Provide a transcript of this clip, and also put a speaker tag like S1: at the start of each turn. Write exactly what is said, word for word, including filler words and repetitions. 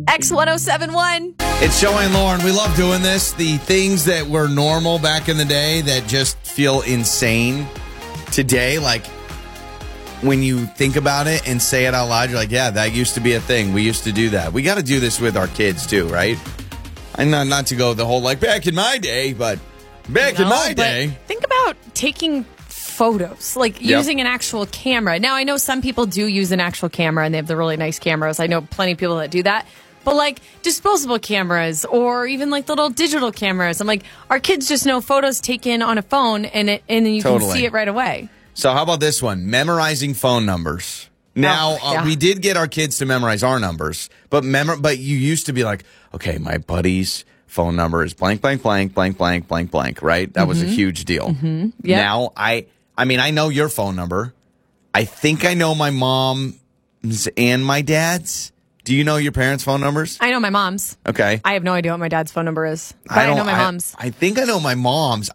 S1: X one oh seven one.
S2: It's Joey and Lauren. We love doing this. The things that were normal back in the day that just feel insane today, like when you think about it and say it out loud, you're like, yeah, that used to be a thing. We used to do that. We got to do this with our kids too, right? And not, not to go the whole like back in my day, but back
S1: No,
S2: in my
S1: but
S2: day.
S1: Think about taking photos, like
S2: Yep.
S1: using an actual camera. Now, I know some people do use an actual camera and they have the really nice cameras. I know plenty of people that do that. But like disposable cameras or even like little digital cameras. I'm like, our kids just know photos taken on a phone and it, and then you
S2: Totally.
S1: can see it right away.
S2: So how about this one? Memorizing phone numbers. Now,
S1: Oh, yeah.
S2: uh, we did get our kids to memorize our numbers, but mem- but you used to be like, okay, my buddy's phone number is blank, blank, blank, blank, blank, blank, blank, right? That
S1: Mm-hmm.
S2: was a huge deal.
S1: Mm-hmm. Yep.
S2: Now, I, I mean, I know your phone number. I think I know my mom's and my dad's. Do you know your parents' phone numbers?
S1: I know my mom's.
S2: Okay.
S1: I have no idea what my dad's phone number is, but I, know my mom's.
S2: I think I know my mom's.